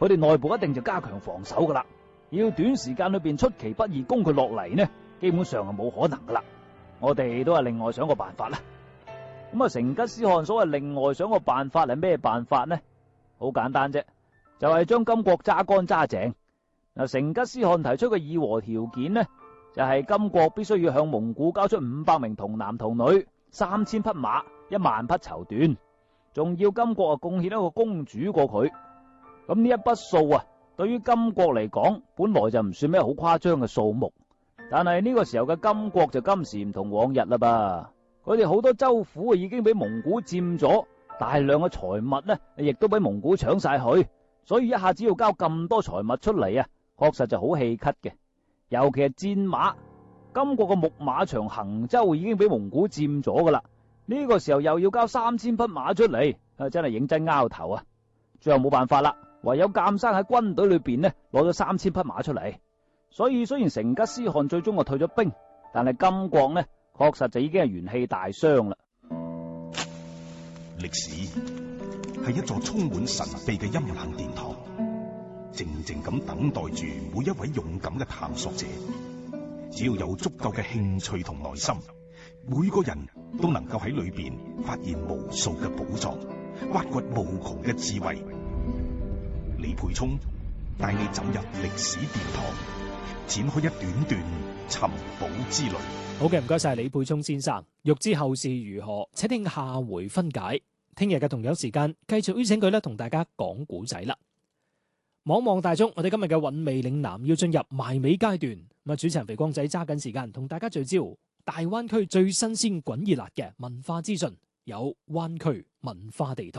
佢哋內部一定就加強防守噶啦。要短時間裏邊出其不意攻佢落嚟呢，基本上係冇可能噶啦。我哋都係另外想個辦法啦。咁啊，成吉思汗所謂另外想個辦法係咩辦法呢？好簡單啫，就係將金國揸乾揸淨。嗱，成吉思汗提出嘅議和條件呢，就係金國必須要向蒙古交出500名童男童女、3000匹馬、1萬匹綢緞，仲要金國貢獻一個公主過佢。咁呢一筆數啊，對於金國嚟講，本來就唔算咩好誇張嘅數目。但係呢個時候嘅金國就今時唔同往日啦噃，佢哋好多州府已經俾蒙古佔咗，大量嘅財物呢，亦都俾蒙古搶晒去，所以一下子要交咁多財物出嚟啊，確實就好氣咳嘅。尤其係戰馬，金國嘅牧馬場衡州已經俾蒙古佔咗噶啦，呢個時候又要交3000匹馬出嚟，真係認真拗頭啊！最後冇辦法啦，唯有監生喺軍隊裏邊呢攞咗3000匹馬出嚟。所以雖然成吉思汗最終退咗兵，但係金國呢確實就已經係元氣大傷啦。 歷史係一座充滿神秘嘅陰冷殿堂，靜靜咁等待住每一位勇敢嘅探索者。只要有足夠嘅興趣同耐心，每個人都能夠喺裏邊發現無數嘅寶藏，挖掘無窮嘅智慧。李培聰帶你走入歷史殿堂，展開一段段尋寶之旅。 好嘅，唔該晒李沛聰先生。欲知後事如何，請聽下回分解。聽日嘅同樣時間，繼續邀請佢同大家講古仔啦。望大眾，我哋今日嘅韻味嶺南要進入埋尾階段。主持人肥光仔揸緊時間同大家聚焦大灣區最新鮮滾熱辣嘅文化資訊，有灣區文化地圖。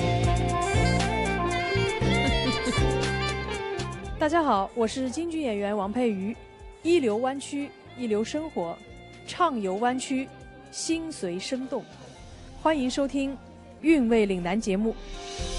大家好，我是京劇演員王佩瑜。一流灣區，一流生活，暢遊灣區，心隨生動。歡迎收聽《韻味嶺南》節目。